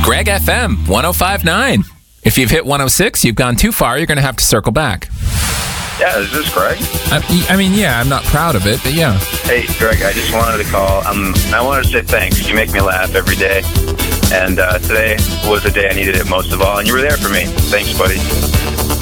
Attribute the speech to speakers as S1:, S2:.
S1: Greg FM 105.9. If you've hit 106, you've gone too far. You're going to have to circle back.
S2: Yeah, is this Greg?
S1: I mean, yeah, I'm not proud of it, but yeah.
S2: Hey, Greg, I just wanted to call. I wanted to say thanks. You make me laugh every day. And today was the day I needed it most of all, and you were there for me. Thanks, buddy.